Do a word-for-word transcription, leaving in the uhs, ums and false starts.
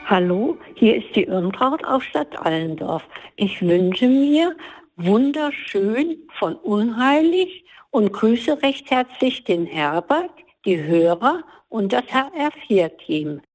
Hallo, hier ist die Irmtraut aus Stadt Allendorf. Ich wünsche mir wunderschön von Unheilig und grüße recht herzlich den Herbert, die Hörer und das H R vier Team.